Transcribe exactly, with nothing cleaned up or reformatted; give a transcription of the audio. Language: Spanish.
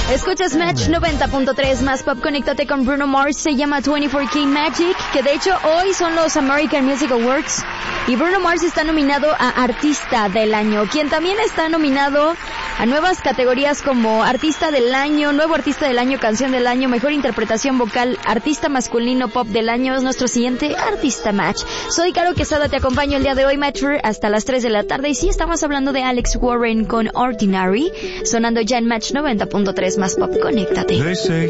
Escuchas Match noventa punto tres más pop. Conéctate con Bruno Mars. Se llama veinticuatro K Magic, que de hecho hoy son los American Music Awards y Bruno Mars está nominado a Artista del Año, quien también está nominado a nuevas categorías como Artista del Año, Nuevo Artista del Año, Canción del Año, Mejor Interpretación Vocal, Artista Masculino Pop del Año. Es nuestro siguiente Artista Match. Soy Caro Quesada, te acompaño el día de hoy, Matcher, hasta las tres de la tarde. Y sí, estamos hablando de Alex Warren con Ordinary, sonando ya en Match noventa punto tres más pop. Conéctate.